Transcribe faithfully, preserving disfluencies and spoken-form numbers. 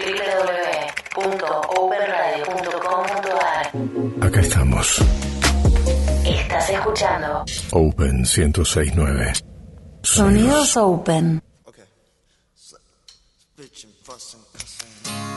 w w w punto open radio punto com punto a r. Acá estamos. Estás escuchando Open ciento seis punto nueve. Sonidos Open. Okay. So, bitch and